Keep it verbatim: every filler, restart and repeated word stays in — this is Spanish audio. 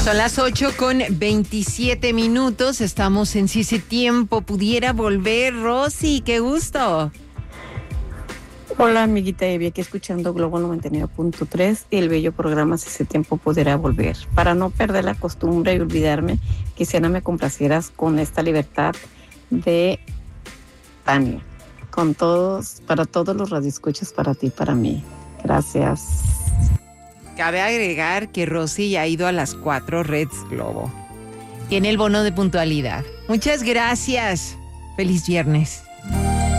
Son las ocho con veintisiete minutos. Estamos en Si ese tiempo pudiera volver. Rosy, qué gusto. Hola, amiguita Evi, aquí escuchando Globo noventa y nueve punto tres y el bello programa Si ese tiempo pudiera volver. Para no perder la costumbre y olvidarme, quisiera me complacieras con esta libertad de Tania. Con todos, para todos los radioescuchas, para ti, para mí. Gracias. Cabe agregar que Rosy ya ha ido a las cuatro Reds Globo. Tiene el bono de puntualidad. Muchas gracias. Feliz viernes.